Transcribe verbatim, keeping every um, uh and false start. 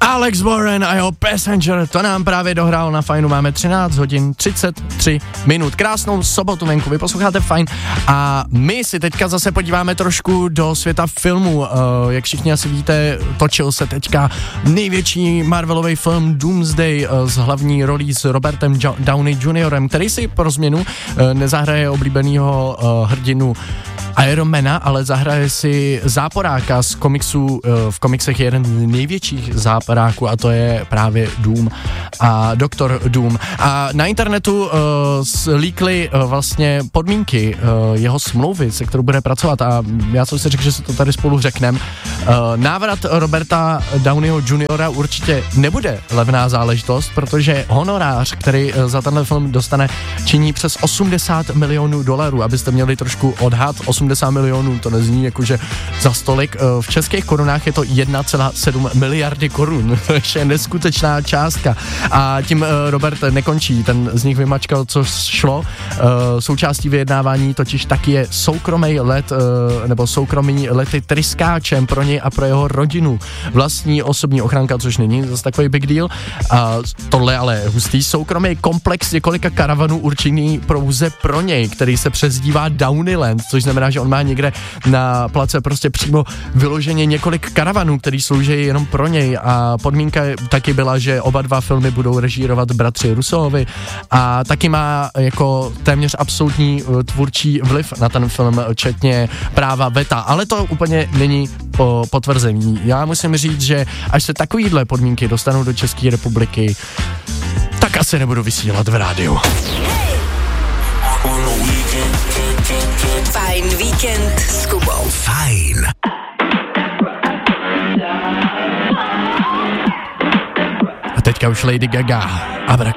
Alex Warren a jeho Passenger, to nám právě dohrál na Fajnu, máme třináct hodin třicet tři minut, krásnou sobotu venku, vy posloucháte Fajn a my si teďka zase podíváme trošku do světa filmu, uh, jak všichni asi víte, točil se teďka největší Marvelový film Doomsday uh, s hlavní rolí s Robertem jo- Downey juniorem, který si pro změnu uh, nezahraje oblíbenýho uh, hrdinu Ironmana, ale zahraje si záporáka z komiksů, v komiksech je jeden z největších záporáků a to je právě Doom a doktor Doom. A na internetu uh, líkly uh, vlastně podmínky uh, jeho smlouvy, se kterou bude pracovat a já jsem si řekl, že si to tady spolu řekneme. Uh, návrat Roberta Downeyho juniora určitě nebude levná záležitost, protože honorář, který uh, za tenhle film dostane, činí přes osmdesát milionů dolarů, abyste měli trošku odhad. osmdesát milionů, to nezní jakože za stolik. V českých korunách je to jedna celá sedm miliardy korun, to je neskutečná částka. A tím Robert nekončí, ten z nich vymačkal, co šlo. Součástí vyjednávání totiž taky je soukromý let, nebo soukromý lety tryskáčem pro něj a pro jeho rodinu. Vlastní osobní ochranka, což není zase takový big deal. A tohle ale je hustý. Soukromý komplex několika karavanů určený pouze pro něj, který se přezdívá Downeyland, což znamená, že on má někde na place prostě přímo vyloženě několik karavanů, který slouží jenom pro něj a podmínka taky byla, že oba dva filmy budou režírovat bratři Russovi a taky má jako téměř absolutní tvůrčí vliv na ten film, včetně práva veta, ale to úplně není po potvrzení. Já musím říct, že až se takovýhle podmínky dostanou do České republiky, tak asi nebudu vysílat v rádiu. Fajn víkend s Kubou. Fajn. A teďka už Lady Gaga, Abracadabra.